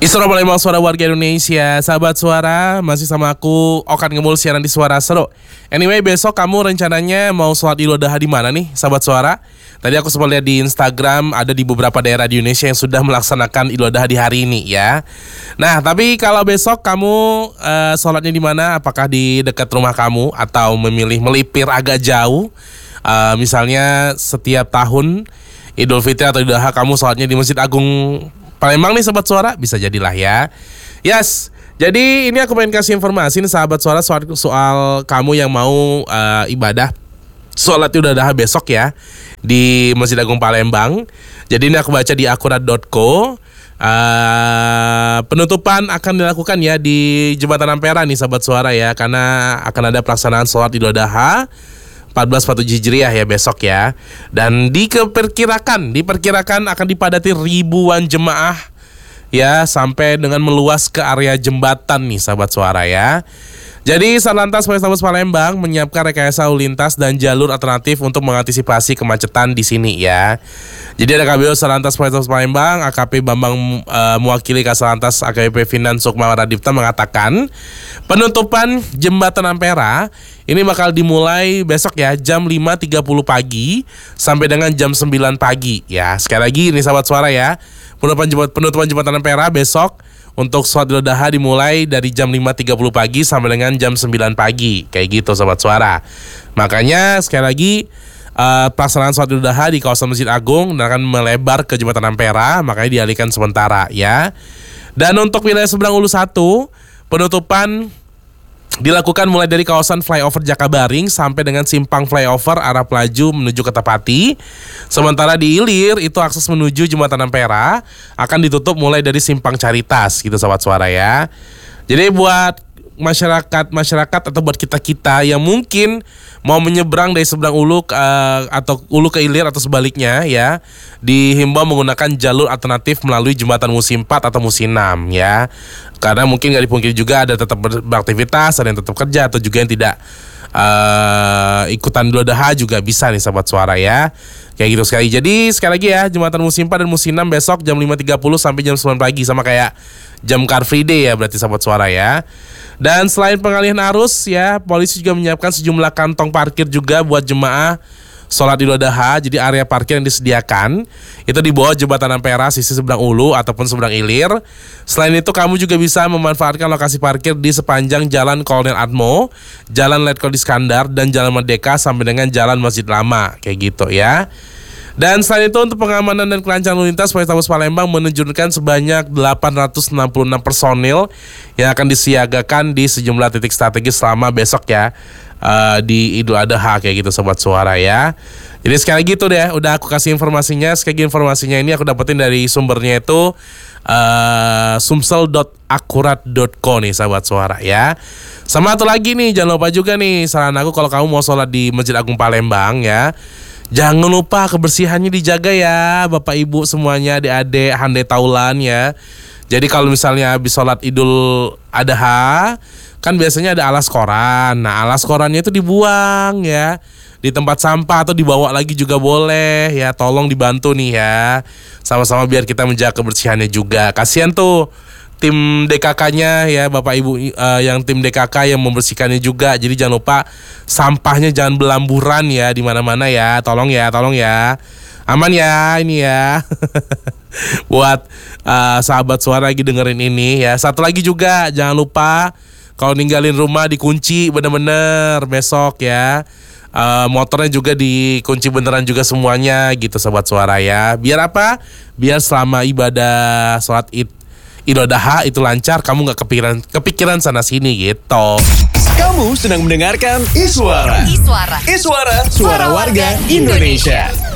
Isra Palembang, suara warga Indonesia. Sahabat suara, masih sama aku Okan Ngemul siaran di Suara Seru. Anyway, besok kamu rencananya mau sholat Idul Adha di mana nih, sahabat suara? Tadi aku sempat lihat di Instagram ada di beberapa daerah di Indonesia yang sudah melaksanakan Idul Adha di hari ini ya. Nah, tapi kalau besok kamu sholatnya di mana? Apakah di dekat rumah kamu atau memilih melipir agak jauh? Misalnya setiap tahun Idul Fitri atau Idul Adha kamu sholatnya di Masjid Agung Palembang nih, sahabat suara, bisa jadilah ya. Yes, jadi ini aku pengen kasih informasi nih, sahabat suara, soal kamu yang mau ibadah sholat Idul Adha besok ya di Masjid Agung Palembang. Jadi ini aku baca di akurat.co. Penutupan akan dilakukan ya di Jembatan Ampera nih, sahabat suara ya, karena akan ada pelaksanaan sholat Idul Adha 1447 Hijriah ya besok ya. Dan diperkirakan akan dipadati ribuan jemaah ya, sampai dengan meluas ke area jembatan nih, sahabat suara ya. Jadi Satlantas Polrestabes Palembang menyiapkan rekayasa lalu lintas dan jalur alternatif untuk mengantisipasi kemacetan di sini ya. Jadi ada KBO Satlantas Polrestabes Palembang, AKP Bambang mewakili Kasatlantas AKP Finan Sukma Radipta mengatakan penutupan Jembatan Ampera ini bakal dimulai besok ya jam 5.30 pagi sampai dengan jam 9 pagi ya. Sekali lagi ini sahabat suara ya, penutupan Jembatan Ampera besok untuk sholat Idul Adha dimulai dari jam 5.30 pagi sampai dengan jam 9 pagi. Kayak gitu sahabat suara. Makanya sekali lagi pelaksanaan sholat Idul Adha di kawasan Masjid Agung akan melebar ke Jembatan Ampera, makanya dialihkan sementara ya. Dan untuk wilayah seberang Ulu 1, penutupan dilakukan mulai dari kawasan flyover Jakabaring sampai dengan simpang flyover arah Pelaju menuju Kertapati. Sementara di Ilir itu akses menuju Jembatan Ampera akan ditutup mulai dari simpang Caritas gitu, sahabat suara ya. Jadi buat masyarakat atau buat kita yang mungkin mau menyeberang dari seberang Ulu atau Ulu ke Ilir atau sebaliknya ya, dihimbau menggunakan jalur alternatif melalui jembatan Musim 4 atau Musim 6 ya. Karena mungkin gak dipungkiri juga ada tetap beraktivitas, ada yang tetap kerja atau juga yang tidak ikutan Idul Adha juga bisa nih, sahabat suara ya. Kayak gitu sekali. Jadi sekali lagi ya, jembatan Musim 4 dan Musim 6 besok jam 5.30 sampai jam 9 pagi, sama kayak jam Car Free Day ya berarti, sahabat suara ya. Dan selain pengalihan arus ya, polisi juga menyiapkan sejumlah kantong parkir juga buat jemaah sholat Idul Adha. Jadi area parkir yang disediakan itu di bawah Jembatan Ampera sisi seberang Ulu ataupun seberang Ilir. Selain itu kamu juga bisa memanfaatkan lokasi parkir di sepanjang Jalan Kolonel Atmo, Jalan Letkol Iskandar, dan Jalan Merdeka sampai dengan Jalan Masjid Lama, kayak gitu ya. Dan selain itu untuk pengamanan dan kelancaran lalu lintas, Polrestabes Palembang menunjukkan sebanyak 866 personil yang akan disiagakan di sejumlah titik strategis selama besok ya, di Idul Adha, kayak gitu sobat suara ya. Jadi sekali lagi tuh deh, udah aku kasih informasinya. Sekali lagi informasinya ini aku dapetin dari sumbernya itu sumsel.akurat.co nih, sahabat suara ya. Sama satu lagi nih, jangan lupa juga nih saran aku, kalau kamu mau sholat di Masjid Agung Palembang ya, jangan lupa kebersihannya dijaga ya, Bapak Ibu semuanya, adik-adik, handai taulan ya. Jadi kalau misalnya habis sholat Idul Adha kan biasanya ada alas koran. Nah, alas korannya itu dibuang ya di tempat sampah atau dibawa lagi juga boleh ya. Tolong dibantu nih ya, sama-sama biar kita menjaga kebersihannya juga. Kasihan tuh tim DKK-nya ya, Bapak Ibu yang tim DKK yang membersihkannya juga. Jadi jangan lupa sampahnya jangan belamburan ya di mana-mana ya. Tolong ya. Aman ya ini ya. Buat sahabat suara lagi dengerin ini ya. Satu lagi juga, jangan lupa kalau ninggalin rumah dikunci bener-bener besok ya. Motornya juga dikunci beneran juga semuanya gitu, sahabat suara ya. Biar apa? Biar selama ibadah sholat Idul Adha itu lancar, kamu gak kepikiran sana sini gitu. Kamu sedang mendengarkan Iswara. Suara warga Indonesia.